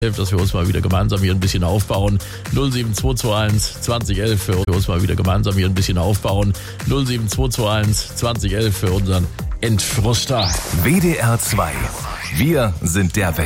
dass wir uns mal wieder gemeinsam hier ein bisschen aufbauen. 07221 2011 für uns mal wieder gemeinsam hier ein bisschen aufbauen. 07221 2011 für unseren Entfruster. WDR 2. Wir sind der Westen.